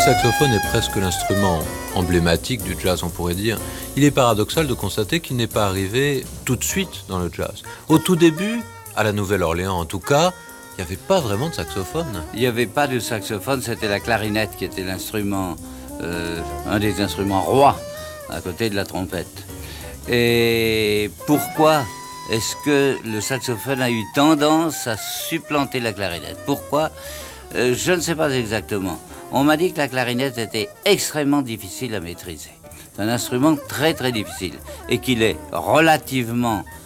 saxophone est presque l'instrument emblématique du jazz, on pourrait dire, il est paradoxal de constater qu'il n'est pas arrivé tout de suite dans le jazz. Au tout début, à la Nouvelle-Orléans en tout cas, il n'y avait pas vraiment de saxophone. Il n'y avait pas de saxophone, c'était la clarinette qui était l'instrument, un des instruments rois, à côté de la trompette. Et pourquoi est-ce que le saxophone a eu tendance à supplanter la clarinette? Pourquoi? Je ne sais pas exactement. On m'a dit que la clarinette était extrêmement difficile à maîtriser. C'est un instrument très très difficile et qu'il est relativement